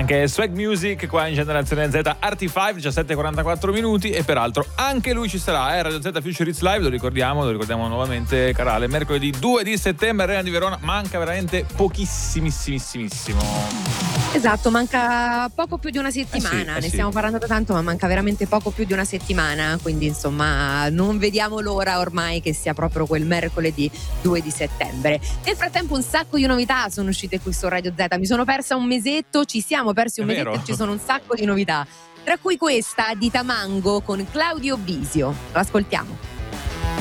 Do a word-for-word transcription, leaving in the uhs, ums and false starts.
Anche Swag Music qua in Generazione Z, Arty cinque, diciassette e quarantaquattro minuti, e peraltro anche lui ci sarà, eh, Radio Z Future Hits Live, lo ricordiamo, lo ricordiamo nuovamente, Carale, mercoledì due di settembre, Arena di Verona, manca veramente pochissimissimissimo. Esatto, manca poco più di una settimana, eh sì, eh ne sì. stiamo parlando da tanto, ma manca veramente poco più di una settimana, quindi insomma non vediamo l'ora ormai che sia proprio quel mercoledì due di settembre. Nel frattempo un sacco di novità sono uscite qui su Radio Z, mi sono persa un mesetto, ci siamo persi un È mesetto vero. e ci sono un sacco di novità, tra cui questa di Tamango con Claudio Bisio. Lo ascoltiamo.